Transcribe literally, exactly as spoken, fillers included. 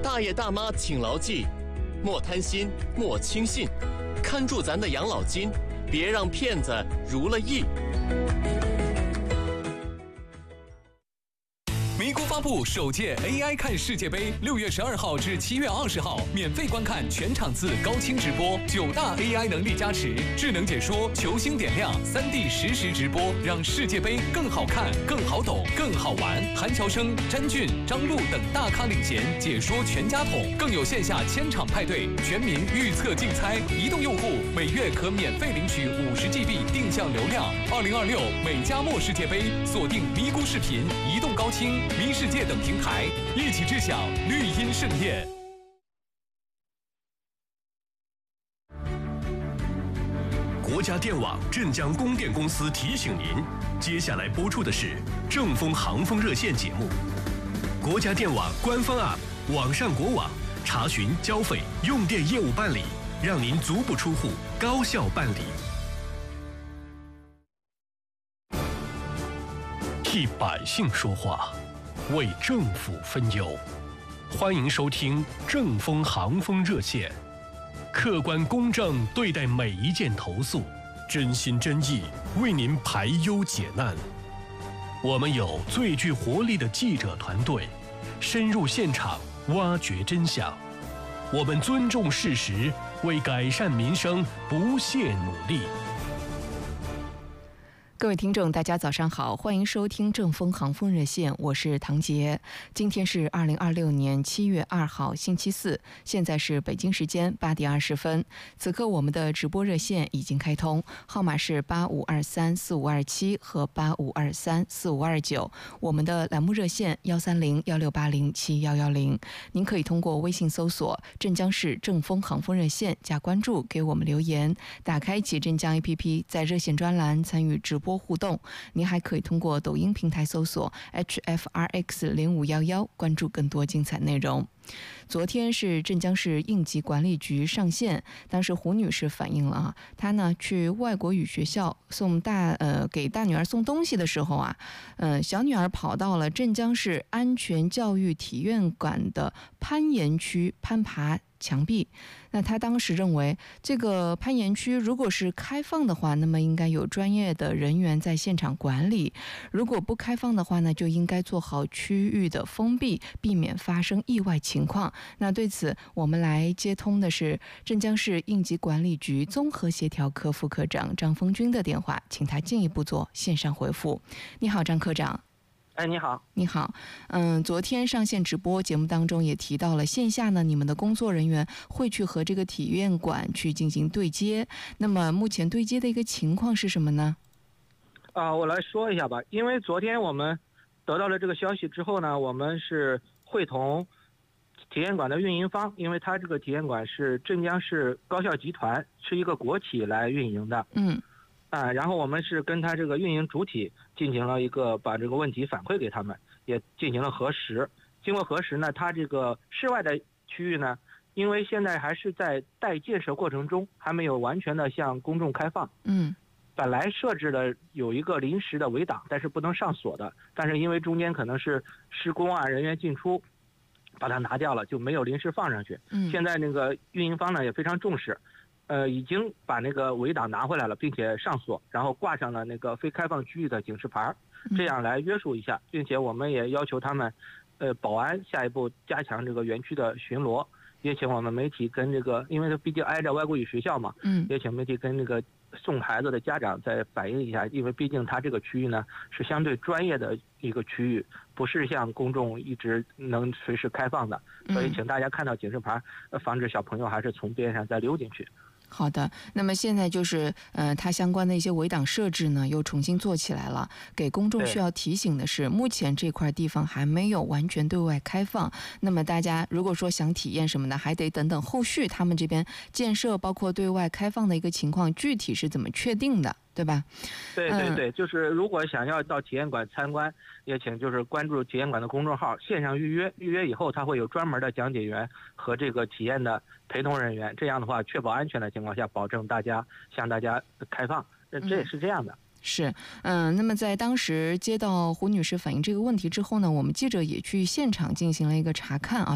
大爷大妈请牢记，莫贪心，莫轻信，看住咱的养老金，别让骗子如了意。 咪咕发布首届 A I 看世界杯，六月十二号至七月二十号，免费观看全场次高清直播，九大 A I 能力加持，智能解说，球星点亮，三 D 实时直播，让世界杯更好看、更好懂、更好玩。韩乔生、詹俊、张璐等大咖领衔，解说全家桶，更有线下千场派对，全民预测竞猜。移动用户每月可免费领取五十 G B 定向流量。二零二六美加墨世界杯，锁定咪咕视频、移动高清、咪世界等平台，一起致享绿茵盛宴。 国家电网镇江供电公司提醒您，接下来播出的是正风航风热线节目。国家电网官方 App 网上国网，查询交费用电业务办理，让您足不出户，高效办理。替百姓说话，为政府分忧。欢迎收听正风航风热线，客观公正对待每一件投诉，真心真意为您排忧解难。我们有最具活力的记者团队，深入现场挖掘真相。我们尊重事实，为改善民生不懈努力。 各位听众大家早上好，欢迎收听正风航风热线，我是唐杰。今天是二零二六年七月二号星期四，现在是北京时间八点二十分。此刻我们的直播热线已经开通，号码是八五二三四五二七和八五二三四五二九，我们的栏目热线幺三零幺六八零七幺幺零。您可以通过微信搜索镇江市正风航风热线加关注，给我们留言，打开启镇江 A P P， 在热线专栏参与直播互动。您还可以通过抖音平台搜索 H F R X 零五一一， 关注更多精彩内容。昨天是镇江市应急管理局上线，当时胡女士反映了啊，她呢去外国语学校送大呃给大女儿送东西的时候啊，呃小女儿跑到了镇江市安全教育体院馆的攀岩区攀爬墙壁。那她当时认为，这个攀岩区如果是开放的话，那么应该有专业的人员在现场管理；如果不开放的话呢，就应该做好区域的封闭，避免发生意外情况。那对此，我们来接通的是镇江市应急管理局综合协调科副科长张峰军的电话，请他进一步做线上回复。你好，张科长。 哎，你好， 你好，嗯，昨天上线直播节目当中也提到了，线下呢，你们的工作人员会去和这个体院馆去进行对接。那么目前对接的一个情况是什么呢？ 啊，我来说一下吧。因为昨天我们得到了这个消息之后呢，我们是会同体验馆的运营方，因为它这个体验馆是镇江市高校集团，是一个国企来运营的。 嗯。 啊，然后我们是跟他这个运营主体进行了一个把这个问题反馈给他们，也进行了核实。经过核实呢，它这个室外的区域呢，因为现在还是在待建设过程中，还没有完全的向公众开放。 嗯， 本来设置的有一个临时的围挡，但是不能上锁的，但是因为中间可能是施工啊人员进出，把它拿掉了，就没有临时放上去。 嗯， 现在那个运营方呢也非常重视。呃，已经把那个围挡拿回来了，并且上锁，然后挂上了那个非开放区域的警示牌，这样来约束一下，并且我们也要求他们，呃，保安下一步加强这个园区的巡逻，也请我们媒体跟这个，因为它毕竟挨着外国语学校嘛， 嗯， 也请媒体跟那个送孩子的家长再反映一下，因为毕竟它这个区域呢是相对专业的一个区域，不是像公众一直能随时开放的，所以请大家看到警示牌，防止小朋友还是从边上再溜进去。 好的，那么现在就是呃，它相关的一些围挡设置呢，又重新做起来了。给公众需要提醒的是，目前这块地方还没有完全对外开放。那么大家如果说想体验什么的，还得等等后续他们这边建设，包括对外开放的一个情况，具体是怎么确定的，对吧？ 对对对，就是如果想要到体验馆参观，也请就是关注体验馆的公众号，线上预约，预约以后他会有专门的讲解员和这个体验的陪同人员，这样的话确保安全的情况下，保证大家向大家开放，这也是这样的。 是，嗯，那么在当时接到胡女士反映这个问题之后呢，我们记者也去现场进行了一个查看啊，